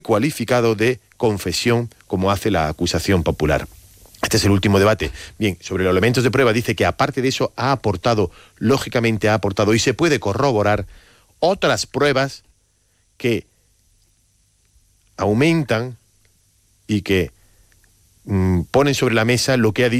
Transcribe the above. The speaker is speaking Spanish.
cualificado de confesión, como hace la acusación popular. Este es el último debate. Bien, sobre los elementos de prueba dice que aparte de eso lógicamente ha aportado y se puede corroborar otras pruebas que aumentan y que ponen sobre la mesa lo que ha dicho